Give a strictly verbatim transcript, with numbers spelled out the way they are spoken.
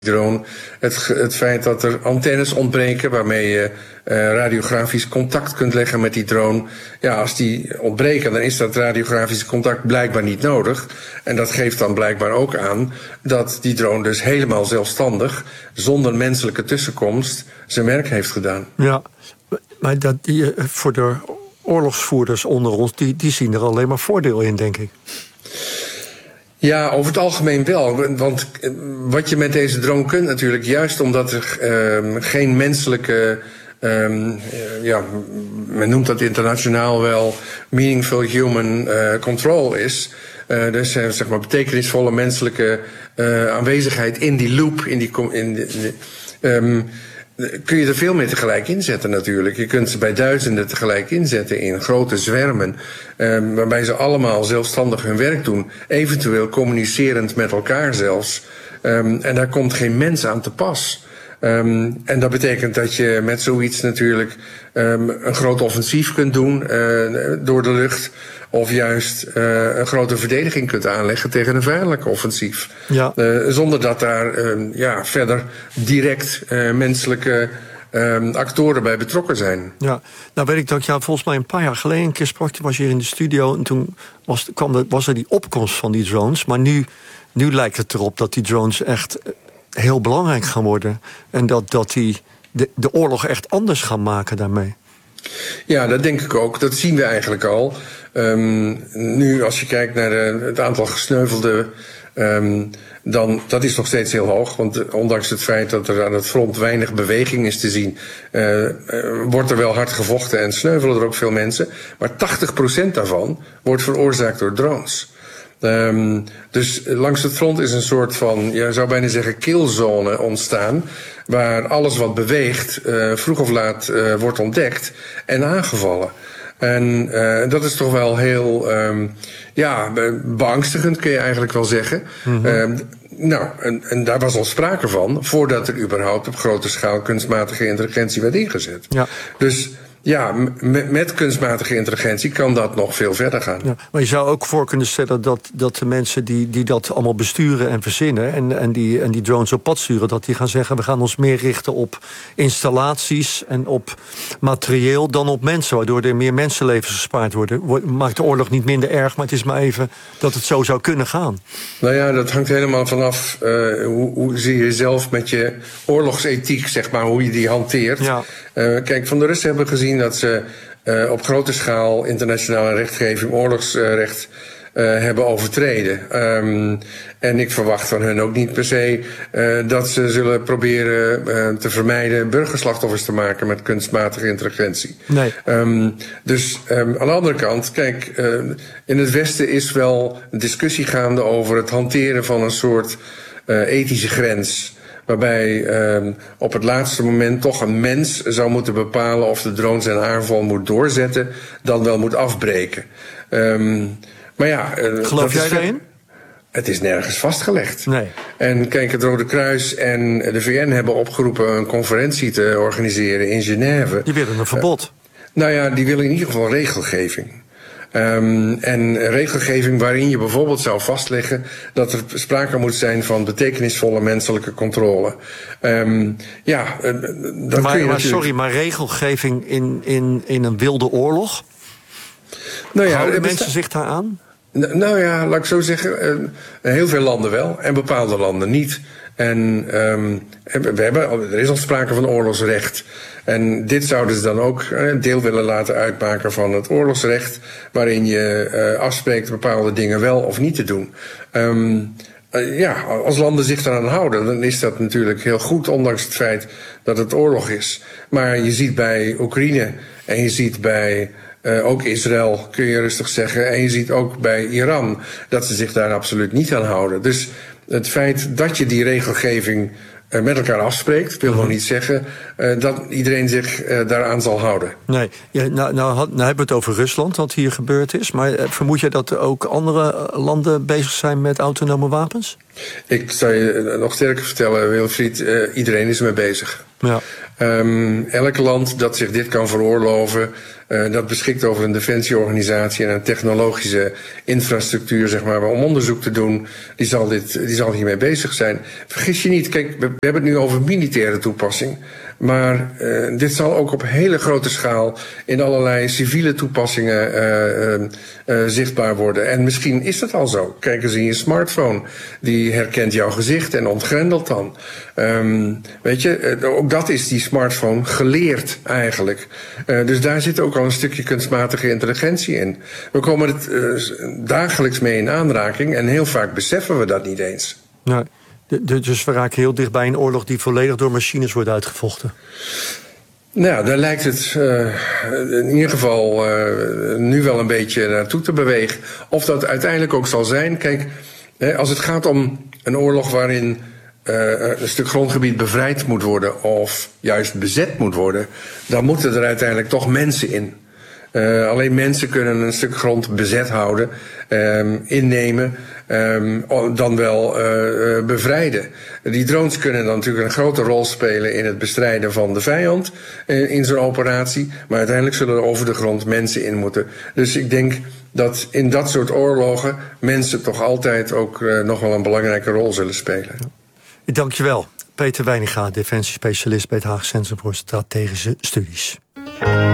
drone. Het, het feit dat er antennes ontbreken waarmee je uh, radiografisch contact kunt leggen met die drone. Ja, als die ontbreken, dan is dat radiografische contact blijkbaar niet nodig. En dat geeft dan blijkbaar ook aan dat die drone dus helemaal zelfstandig, zonder menselijke tussenkomst, zijn werk heeft gedaan. Ja, maar dat die, voor de oorlogsvoerders onder ons, die, die zien er alleen maar voordeel in, denk ik. Ja, over het algemeen wel. Want wat je met deze drone kunt natuurlijk, juist omdat er uh, geen menselijke, um, ja, men noemt dat internationaal wel meaningful human uh, control is. Uh, dus uh, zeg maar betekenisvolle menselijke uh, aanwezigheid in die loop, in die, in de, in de, um, kun je er veel meer tegelijk inzetten natuurlijk. Je kunt ze bij duizenden tegelijk inzetten in grote zwermen, um, waarbij ze allemaal zelfstandig hun werk doen, eventueel communicerend met elkaar zelfs. Um, en daar komt geen mens aan te pas. Um, en dat betekent dat je met zoiets natuurlijk um, een groot offensief kunt doen uh, door de lucht. Of juist uh, een grote verdediging kunt aanleggen tegen een vijandelijk offensief. Ja. Uh, zonder dat daar uh, ja, verder direct uh, menselijke uh, actoren bij betrokken zijn. Ja, nou weet ik dat ja, volgens mij een paar jaar geleden een keer sprak, was je hier in de studio en toen was, kwam de, was er die opkomst van die drones. Maar nu, nu lijkt het erop dat die drones echt heel belangrijk gaan worden. En dat, dat die de, de oorlog echt anders gaan maken daarmee. Ja, dat denk ik ook. Dat zien we eigenlijk al. Um, nu, als je kijkt naar de, het aantal gesneuvelden, um, dan dat is nog steeds heel hoog. Want ondanks het feit dat er aan het front weinig beweging is te zien, uh, uh, wordt er wel hard gevochten en sneuvelen er ook veel mensen. Maar tachtig procent daarvan wordt veroorzaakt door drones. Um, dus langs het front is een soort van, je zou bijna zeggen, killzone ontstaan, waar alles wat beweegt uh, vroeg of laat uh, wordt ontdekt en aangevallen. En uh, dat is toch wel heel um, ja, beangstigend, kun je eigenlijk wel zeggen. Mm-hmm. Um, nou, en, en daar was al sprake van, voordat er überhaupt op grote schaal kunstmatige intelligentie werd ingezet. Ja. Dus ja, met, met kunstmatige intelligentie kan dat nog veel verder gaan. Ja, maar je zou ook voor kunnen stellen dat, dat de mensen die, die dat allemaal besturen en verzinnen en, en, die, en die drones op pad sturen, dat die gaan zeggen, we gaan ons meer richten op installaties en op materieel dan op mensen, waardoor er meer mensenlevens gespaard worden. Maakt de oorlog niet minder erg, maar het is maar even dat het zo zou kunnen gaan. Nou ja, dat hangt helemaal vanaf uh, hoe, hoe zie je zelf met je oorlogsethiek, zeg maar, hoe je die hanteert. Ja. Uh, kijk, van de Russen hebben we gezien dat ze uh, op grote schaal internationale rechtgeving, oorlogsrecht uh, hebben overtreden. Um, en ik verwacht van hun ook niet per se uh, dat ze zullen proberen uh, te vermijden burgerslachtoffers te maken met kunstmatige intelligentie. Nee. Um, dus um, aan de andere kant, kijk, uh, in het Westen is wel een discussie gaande over het hanteren van een soort uh, ethische grens, waarbij uh, op het laatste moment toch een mens zou moeten bepalen of de drone zijn aanval moet doorzetten, dan wel moet afbreken. Um, maar ja, uh, geloof jij daarin? Het is nergens vastgelegd. Nee. En kijk, het Rode Kruis en de V N hebben opgeroepen een conferentie te organiseren in Genève. Die willen een verbod. Uh, nou ja, die willen in ieder geval regelgeving. Um, en regelgeving waarin je bijvoorbeeld zou vastleggen dat er sprake moet zijn van betekenisvolle menselijke controle. Um, ja, uh, dat maar, kun je maar natuurlijk... sorry, maar regelgeving in, in, in een wilde oorlog? Nou ja, houden mensen besta- zich daar aan? N- nou ja, laat ik zo zeggen, uh, heel veel landen wel en bepaalde landen niet. En um, we hebben, er is al sprake van oorlogsrecht. En dit zouden ze dan ook een deel willen laten uitmaken van het oorlogsrecht, waarin je uh, afspreekt bepaalde dingen wel of niet te doen. Um, uh, ja, als landen zich daaraan houden, dan is dat natuurlijk heel goed, ondanks het feit dat het oorlog is. Maar je ziet bij Oekraïne en je ziet bij Uh, ook Israël, kun je rustig zeggen, en je ziet ook bij Iran dat ze zich daar absoluut niet aan houden. Dus het feit dat je die regelgeving uh, met elkaar afspreekt, wil nog niet zeggen uh, dat iedereen zich uh, daaraan zal houden. Nee, ja, nou, nou, had, nou hebben we het over Rusland, wat hier gebeurd is. Maar uh, vermoed je dat er ook andere landen bezig zijn met autonome wapens? Ik zou je nog sterker vertellen, Wilfried, uh, iedereen is ermee bezig. Ja. Um, elk land dat zich dit kan veroorloven, uh, dat beschikt over een defensieorganisatie en een technologische infrastructuur, zeg maar, om onderzoek te doen, die zal, dit, die zal hiermee bezig zijn. Vergis je niet, kijk, we, we hebben het nu over militaire toepassing. Maar uh, dit zal ook op hele grote schaal in allerlei civiele toepassingen uh, uh, uh, zichtbaar worden. En misschien is dat al zo. Kijk eens in je smartphone. Die herkent jouw gezicht en ontgrendelt dan. Um, weet je, uh, ook dat is die smartphone geleerd eigenlijk. Uh, dus daar zit ook al een stukje kunstmatige intelligentie in. We komen het uh, dagelijks mee in aanraking en heel vaak beseffen we dat niet eens. Nee. Dus we raken heel dicht bij een oorlog die volledig door machines wordt uitgevochten. Nou, daar lijkt het uh, in ieder geval uh, nu wel een beetje naartoe te bewegen. Of dat uiteindelijk ook zal zijn. Kijk, als het gaat om een oorlog waarin uh, een stuk grondgebied bevrijd moet worden of juist bezet moet worden, dan moeten er uiteindelijk toch mensen in. Uh, alleen mensen kunnen een stuk grond bezet houden, um, innemen, um, dan wel uh, uh, bevrijden. Die drones kunnen dan natuurlijk een grote rol spelen in het bestrijden van de vijand uh, in zo'n operatie. Maar uiteindelijk zullen er over de grond mensen in moeten. Dus ik denk dat in dat soort oorlogen mensen toch altijd ook uh, nog wel een belangrijke rol zullen spelen. Ik dank je wel. Peter Weininga, defensiespecialist bij het Haag Centrum voor Strategische Studies.